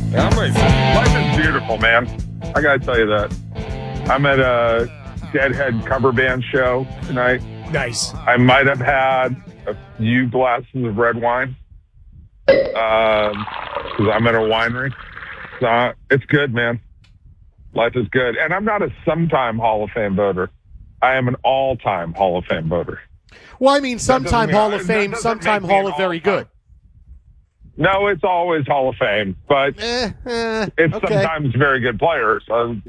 Yeah, life is beautiful, man. I got to tell you that. I'm at a Deadhead cover band show tonight. Nice. I might have had a few glasses of red wine because I'm at a winery. So it's good, man. Life is good. And I'm not a sometime Hall of Fame voter. I am an all-time Hall of Fame voter. Well, I mean, sometime Hall of Fame, sometime Hall of very good. No, it's always Hall of Fame, but it's sometimes very good players.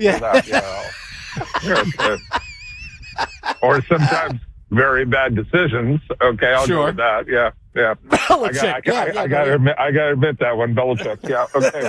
Or sometimes very bad decisions. Okay, I'll go with that. Yeah. Belichick. I got to admit that one, Belichick. Yeah.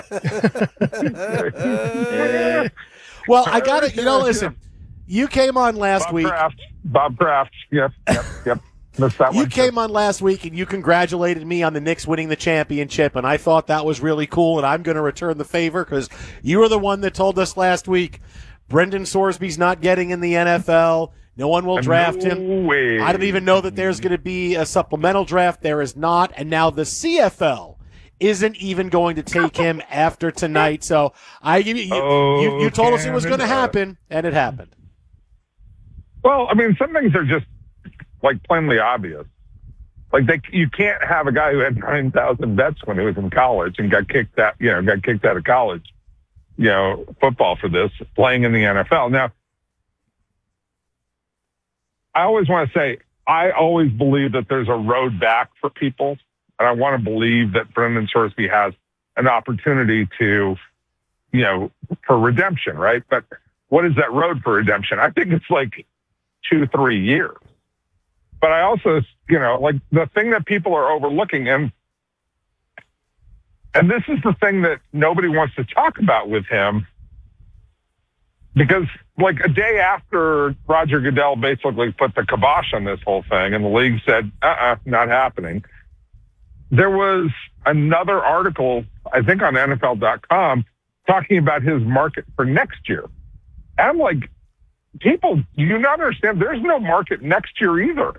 Okay. Well, I got to, listen. You came on last week. Bob Kraft. Yep. You came on last week and you congratulated me on the Knicks winning the championship, and I thought that was really cool, and I'm going to return the favor because you were the one that told us last week Brendan Sorsby's not getting in the NFL. No one will draft him. I don't even know that there's going to be a supplemental draft. There is not, and now the CFL isn't even going to take him after tonight. So I give you told us it was going to happen, and it happened. Well, I mean, some things are just like plainly obvious. Like you can't have a guy who had 9,000 bets when he was in college and got kicked out of college, football for this, playing in the NFL. Now, I always want to say, I always believe that there's a road back for people. And I want to believe that Brendan Sorsby has an opportunity to, for redemption, right? But what is that road for redemption? I think it's like 2-3 years. But I also, like the thing that people are overlooking, and this is the thing that nobody wants to talk about with him, because like a day after Roger Goodell basically put the kibosh on this whole thing and the league said, not happening, there was another article, I think on NFL.com, talking about his market for next year. And I'm like, people, do you not understand? There's no market next year either.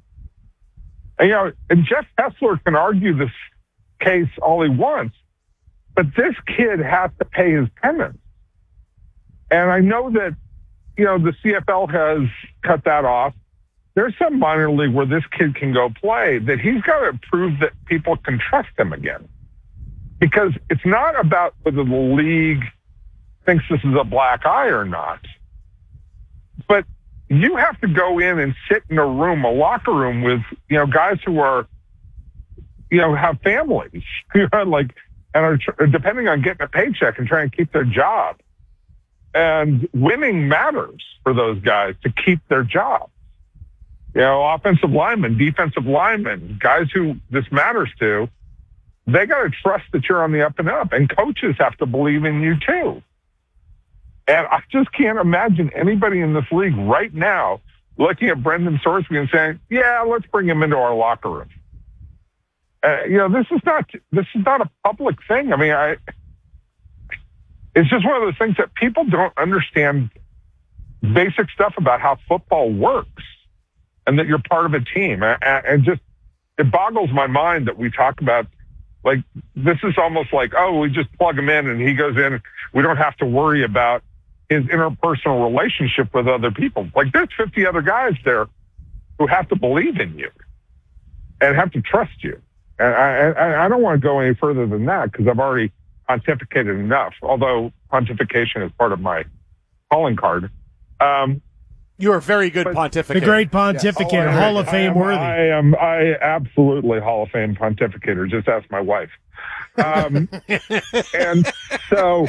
And Jeff Kessler can argue this case all he wants, but this kid has to pay his penance. And I know that, the CFL has cut that off. There's some minor league where this kid can go play, that he's got to prove that people can trust him again. Because it's not about whether the league thinks this is a black eye or not. But you have to go in and sit in a locker room with, guys who are, have families, and are depending on getting a paycheck and trying to keep their job. And winning matters for those guys to keep their jobs. Offensive linemen, defensive linemen, guys who this matters to, they got to trust that you're on the up and up. And coaches have to believe in you too. And I just can't imagine anybody in this league right now looking at Brendan Sorsby and saying, yeah, let's bring him into our locker room. This is not a public thing. I mean, it's just one of those things that people don't understand basic stuff about how football works and that you're part of a team. And just, it boggles my mind that we talk about, like, this is almost like, we just plug him in and he goes in. We don't have to worry about his interpersonal relationship with other people. Like, there's 50 other guys there who have to believe in you and have to trust you. And I don't want to go any further than that because I've already pontificated enough, although pontification is part of my calling card. You're a very good pontificator. The great pontificator, Hall of Fame worthy. I absolutely Hall of Fame pontificator. Just ask my wife. And so,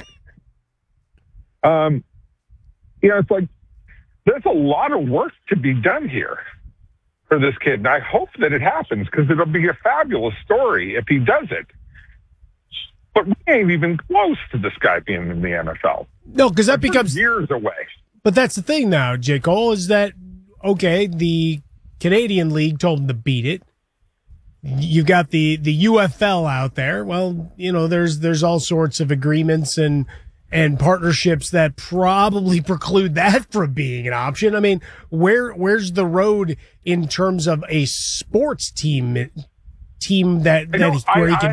it's like there's a lot of work to be done here for this kid. And I hope that it happens because it'll be a fabulous story if he does it. But we ain't even close to this guy being in the NFL. No, because that becomes years away. But that's the thing now, J. Cole, is that, okay, the Canadian League told him to beat it. You've got the UFL out there. Well, there's all sorts of agreements and partnerships that probably preclude that from being an option. I mean, where's the road in terms of a sports team that where he can